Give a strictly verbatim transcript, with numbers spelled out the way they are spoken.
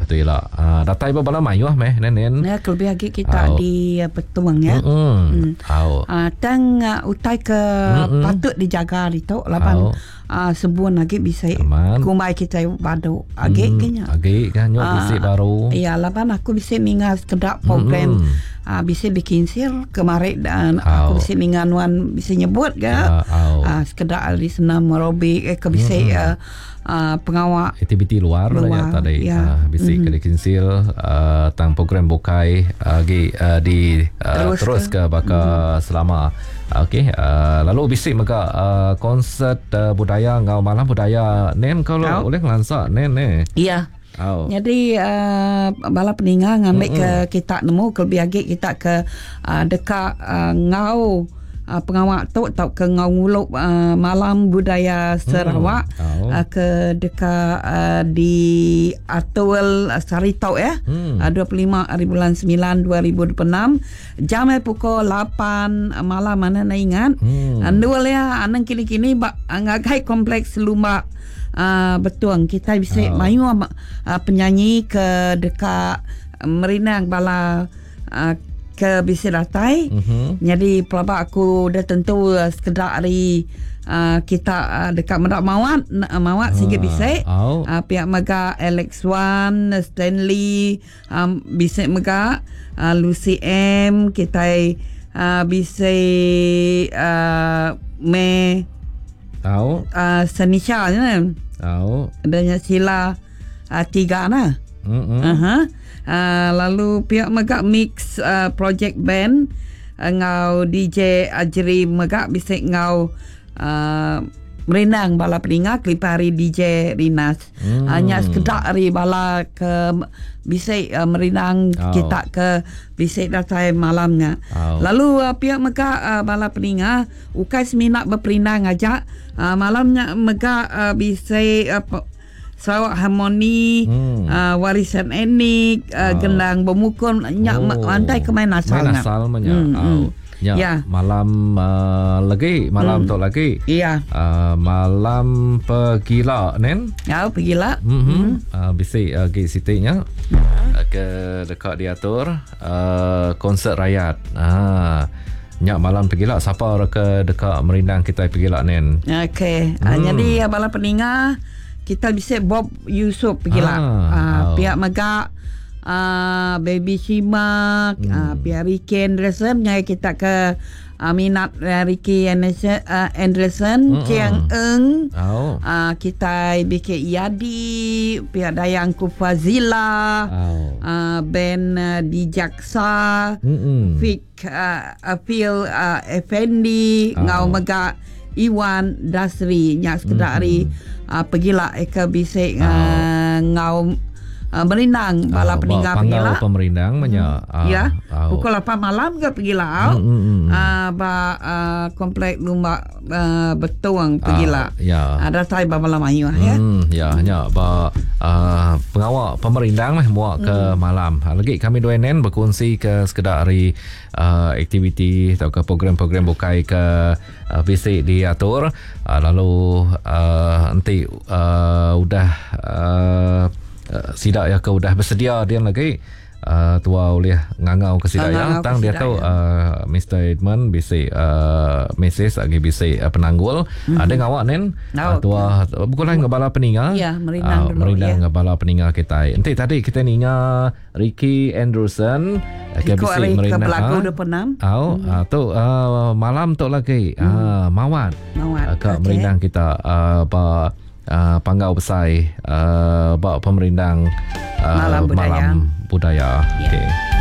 对了啊，datai ba bala mayu meh nen. Ya, kelebih lagi kita oh. di uh, Petuang ya. Hmm. Au. Ah, tang uh, utai ke Mm-mm. patut dijaga itu lapan uh, sebuan lagi bisa kumai kita baru agak mm, kenya. Agak kan nyok bisa uh, baru. Ya, lapan aku bisa mingat kedak program uh, bisa bikin sir kemarin dan Au. Aku bisa minganuan bisa nyebut ke ya, uh, sekedar di senam aerobik eh ke bisa uh, Uh, pengawal aktiviti luar, luar ya tadi ya. uh, bisa mm-hmm. kensil uh, tang program bukai uh, di uh, di uh, terus, terus ke, ke baka mm-hmm. selama uh, okey uh, lalu bisa maka uh, konsert uh, budaya ngau malam budaya nen kalau oh. boleh lansak nen ne iya. Oh. Jadi uh, bala peninga ngambil mm-hmm. ke kita nemu kelebih lagi kita ke uh, dekat uh, ngau Uh, pengawal tu tau ke ngau nguluk uh, malam budaya Sarawak hmm. oh. uh, ke dekat uh, di Atual uh, Saritau ya hmm. uh, dua puluh lima hari bulan sembilan dua ribu dua puluh enam jam eh pukul lapan uh, malam mana nak ingat hmm. uh, ya anang kini-kini bak ngagai kompleks lumba uh, Betuang kita bisa oh. mayu uh, penyanyi ke dekat uh, Merinang bala uh, ke bisa datai. Uh-huh. Jadi pelabak aku dah tentu uh, sekedar hari uh, kita uh, dekat Merak Mawat uh, Mawat uh, sikit bisa oh. uh, pihak Mega Alex Wan Stanley um, bisa Mega uh, Lucy M kita uh, bisa uh, me tahu uh, Sanisha kan tahu adanya sila uh, tiga na uh-huh. uh-huh. Uh, lalu pihak Megak Mix uh, Project Band uh, ngau D J Ajri Megak bisa ngau uh, merenang bala peninga klip hari D J Rinas hmm. hanya sekedar hari bala ke bisa uh, merenang oh. kita ke bisa datang malamnya oh. lalu uh, pihak Megak uh, bala peninga ukai seminat berperenang aja uh, malamnya Megak uh, bisa uh, Sarawak Harmoni, hmm. uh, warisan etnik, uh, oh. gendang bermukul, nyak oh. andai ke main asal. Main asal menya. Hmm, oh. hmm. Ya, ya. Malam uh, lagi, malam hmm. tu lagi. Iya. Uh, malam pegila nen? Ya, pegila. Mm-hmm. Hmm. Uh, bisa uh, pergi situ-nya. Uh, ke dekat diatur uh, konsert rakyat. Ah. Nyak malam pegila siapa ke dekat Merindang kita pegila nen? Okey. Hmm. Uh, jadi bala peninga kita bisa Bob Yusof pergi lah. Ah, uh, oh. Pihak Megak, uh, Baby Shima, hmm. uh, pihak Ricky Anderson, nyai kita ke uh, minat uh, Ricky Anderson, uh, Anderson Kiang Eng, oh. uh, kita B K Yadi, pihak Dayang Kufazila, oh. uh, Ben uh, Dijaksa, mm-hmm. Fik uh, Afil uh, Effendi, oh. ngau Megak Iwan Dasri, nyak sekedar hari mm-hmm. Uh, pergilah Eka Bisik uh, oh. ngau uh, Merindang bala oh, peninggal pergilah pemerindang menya hmm. uh, ya oh. pukul lapan malam ke pergilah mm, mm, mm. uh, ba uh, komplek lumba uh, Betuang pergilah uh, ya ada saya bala mayu ya hmm, ya hanya ba uh, pengawal pemerindang meh muak ke mm. malam lagi kami dua nen berkongsi ke sekedar hari uh, aktiviti atau ke program-program bukai ke uh, bisik diatur uh, lalu uh, nanti uh, udah uh, uh, sidak ya ke udah bersedia dia lagi uh, tua oleh ngangau ke sidak ya tang dia tahu uh, Mister Edmund bisa uh, message lagi bisa uh, penanggul mm-hmm. ada ngawak nen uh, tua bukan lain ngebala peninggal ya merindang uh, dulu merindang ya ngebala peninggal kita nanti tadi kita ninya Ricky Anderson Rico Ari ke Belagu dua puluh enam oh, mm-hmm. uh, tu uh, malam tu lagi mm. uh, mawat, mawat. Uh, ke okay. merindang kita uh, ba uh, panggau besai uh, ba pemerindang uh, malam budaya, malam budaya. Yeah. Okay.